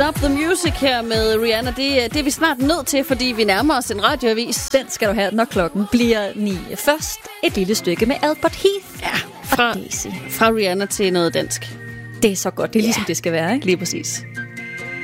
Stop the Music her med Rihanna. Det er vi snart nødt til, fordi vi nærmer os en radioavis. Den skal du have, når klokken bliver 9. Først et lille stykke med Albert Heath. Ja, og Daisy. Fra Rihanna til noget dansk. Det er så godt. Det er ligesom det skal være, ikke? Lige præcis.